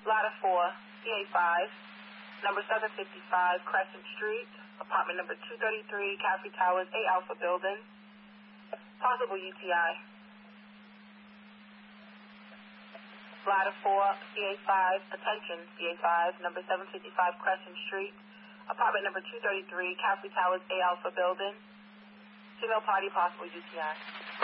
Ladder 4, CA5, number 755 Crescent Street, apartment number 233, Caffrey Towers, A Alpha Building. Possible UTI. Ladder 4, CA5, attention, CA5, number 755 Crescent Street, apartment number 233, Caffrey Towers, A Alpha Building. Female party, possible UTI.